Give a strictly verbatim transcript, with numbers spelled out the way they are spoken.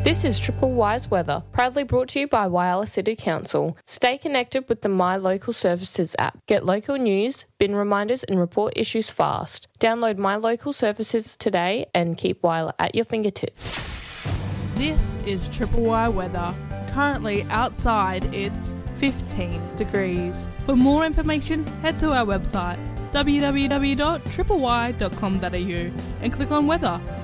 This is Triple Wise Weather, proudly brought to you by Whyalla City Council. Stay connected with the My Local Services app. Get local news, bin reminders and report issues fast. Download My Local Services today and keep Whyalla at your fingertips. This is Triple Y Weather. Currently outside it's fifteen degrees. For more information, head to our website w w w dot triple y dot com dot a u and click on weather.